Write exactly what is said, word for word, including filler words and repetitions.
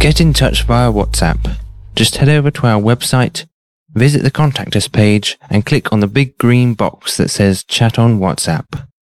Get in touch via WhatsApp. Just head over to our website, visit the Contact Us page, and click on the big green box that says Chat on WhatsApp.